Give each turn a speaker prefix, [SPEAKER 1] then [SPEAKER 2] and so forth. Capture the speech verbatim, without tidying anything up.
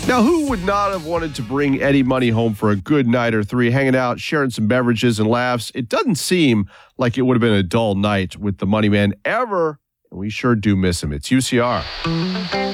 [SPEAKER 1] Now, who would not have wanted to bring Eddie Money home for a good night or three, hanging out, sharing some beverages and laughs? It doesn't seem like it would have been a dull night with the Money Man ever, and we sure do miss him. It's U C R.